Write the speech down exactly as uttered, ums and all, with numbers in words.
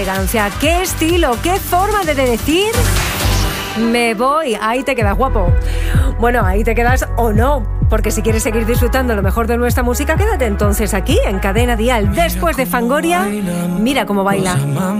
Elegancia, qué estilo, qué forma de decir me voy. Ahí te quedas, guapo. Bueno, ahí te quedas o no, porque si quieres seguir disfrutando lo mejor de nuestra música, quédate entonces aquí en Cadena Dial. Después de Fangoria, mira cómo baila.